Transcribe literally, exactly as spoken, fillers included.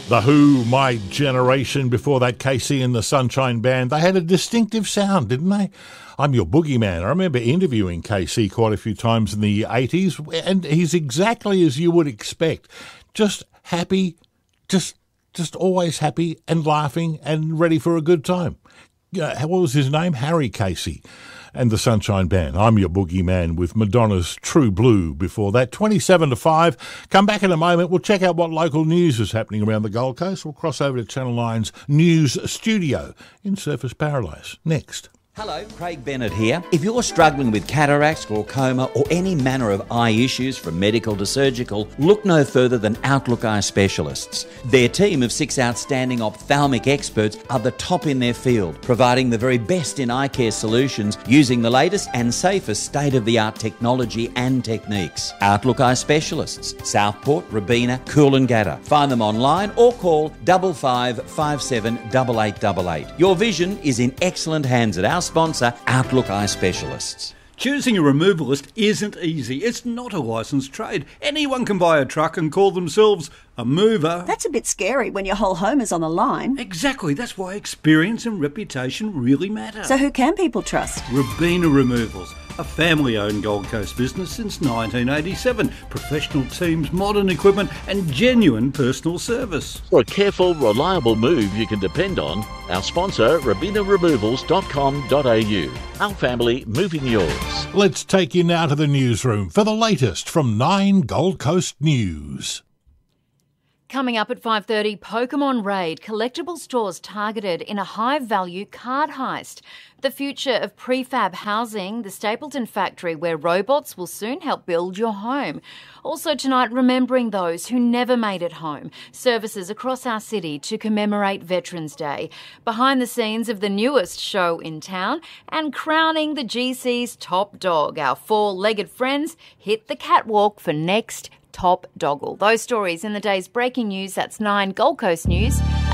The Who, My Generation, before that K C and the Sunshine Band. They had a distinctive sound, didn't they? I'm Your Boogeyman. I remember interviewing K C quite a few times in the eighties, and he's exactly as you would expect. Just happy, just just always happy and laughing and ready for a good time. Uh, what was his name? Harry Casey and the Sunshine Band. I'm Your Boogeyman with Madonna's True Blue before that. twenty-seven to five. Come back in a moment. We'll check out what local news is happening around the Gold Coast. We'll cross over to Channel nine's news studio in Surfers Paradise. Next. Hello, Craig Bennett here. If you're struggling with cataracts, glaucoma or any manner of eye issues from medical to surgical, look no further than Outlook Eye Specialists. Their team of six outstanding ophthalmic experts are the top in their field, providing the very best in eye care solutions using the latest and safest state-of-the-art technology and techniques. Outlook Eye Specialists, Southport, Robina, Coolangatta. Find them online or call five five five seven eight eight eight eight. Your vision is in excellent hands at our sponsor, Outlook Eye Specialists. Choosing a removalist isn't easy. It's not a licensed trade. Anyone can buy a truck and call themselves a mover. That's a bit scary when your whole home is on the line. Exactly. That's why experience and reputation really matter. So who can people trust? Robina Removals, a family-owned Gold Coast business since nineteen eighty-seven. Professional teams, modern equipment and genuine personal service. For a careful, reliable move you can depend on, our sponsor, robina removals dot com dot a u. Our family moving yours. Let's take you now to the newsroom for the latest from Nine Gold Coast News. Coming up at five thirty, Pokemon Raid, collectible stores targeted in a high-value card heist. The future of prefab housing, the Stapleton factory where robots will soon help build your home. Also tonight, remembering those who never made it home. Services across our city to commemorate Veterans Day. Behind the scenes of the newest show in town and crowning the G C's top dog. Our four-legged friends hit the catwalk for next Top Doggle. Those stories in the day's breaking news. That's Nine Gold Coast News.